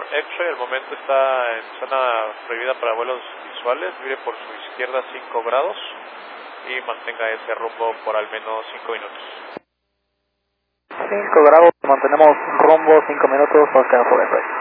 X-Ray, el momento está en zona prohibida para vuelos visuales, mire por su izquierda 5 grados y mantenga ese rumbo por al menos 5 minutos. 5 grados, mantenemos rumbo 5 minutos, Oscar por X-Ray.